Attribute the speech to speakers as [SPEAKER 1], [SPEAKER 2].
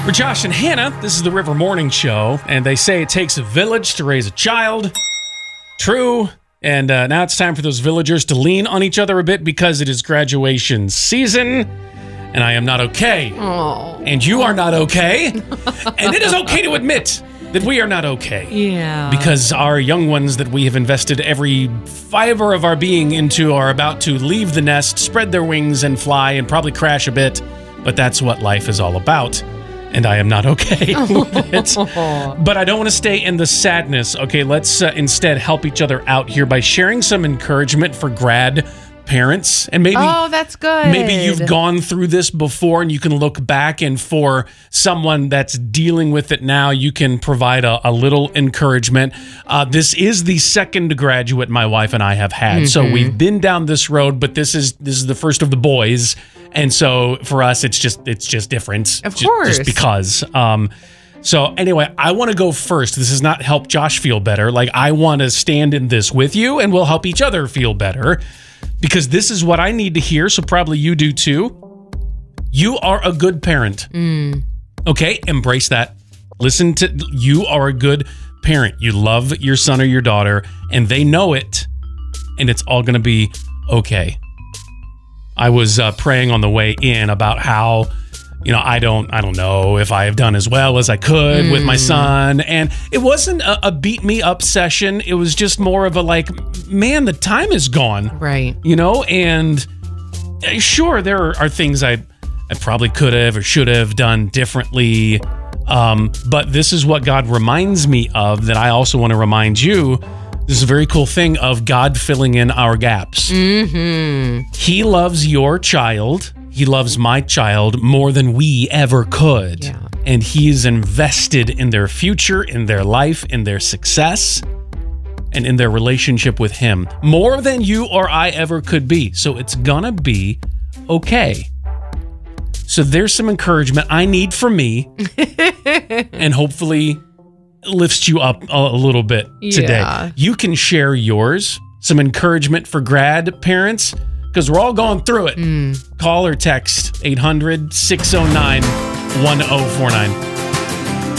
[SPEAKER 1] We're Josh and Hannah. This is the River Morning Show, and they say it takes a village to raise a child. True. And now it's time for those villagers to lean on each other a bit because it is graduation season, and I am not okay.
[SPEAKER 2] Oh.
[SPEAKER 1] And you are not okay. And it is okay to admit that we are not okay.
[SPEAKER 2] Yeah.
[SPEAKER 1] Because our young ones that we have invested every fiber of our being into are about to leave the nest, spread their wings, and fly, and probably crash a bit. But that's what life is all about. And I am not okay with it. But I don't want to stay in the sadness. Okay, let's instead help each other out here by sharing some encouragement for grad parents. And maybe,
[SPEAKER 2] that's good.
[SPEAKER 1] Maybe you've gone through this before and you can look back, and for someone that's dealing with it now, you can provide a little encouragement. This is the second graduate my wife and I have had. Mm-hmm. So we've been down this road, but this is the first of the boys. And so for us, it's just different.
[SPEAKER 2] Of course.
[SPEAKER 1] Just because. So anyway, I want to go first. This is not help Josh feel better. Like, I want to stand in this with you, and we'll help each other feel better. Because this is what I need to hear, so probably you do too. You are a good parent. Okay? Embrace that. Listen to, you are a good parent. You love your son or your daughter, and they know it, and it's all going to be okay. I was praying on the way in about how, I don't know if I have done as well as I could with my son. And it wasn't a beat me up session. It was just more of a like, man, the time is gone.
[SPEAKER 2] Right.
[SPEAKER 1] And sure, there are things I probably could have or should have done differently. But this is what God reminds me of, that I also want to remind you. This is a very cool thing of God filling in our gaps. Mm-hmm. He loves your child. He loves my child more than we ever could.
[SPEAKER 2] Yeah. And
[SPEAKER 1] he's invested in their future, in their life, in their success, and in their relationship with him more than you or I ever could be. So it's gonna be okay. So there's some encouragement I need from me and hopefully lifts you up a little bit today.
[SPEAKER 2] Yeah.
[SPEAKER 1] You can share yours, some encouragement for grad parents, because we're all going through it. Call or text 800-609-1049.